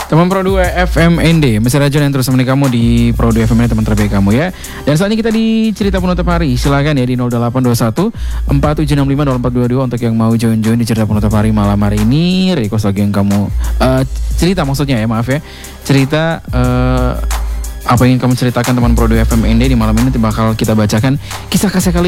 Teman Pro 2 FM ND, Mesir Rajon yang terus menemani kamu di Pro 2 FM ND, teman terbaik kamu ya. Dan saat ini kita di cerita penutup hari. Silakan ya di 0821 4765 0422 untuk yang mau join di cerita penutup hari malam hari ini. Request lagi yang kamu cerita maksudnya ya, maaf ya. Cerita apa yang kamu ceritakan teman Pro 2 FM ND di malam ini bakal kita bacakan kisah kasih kali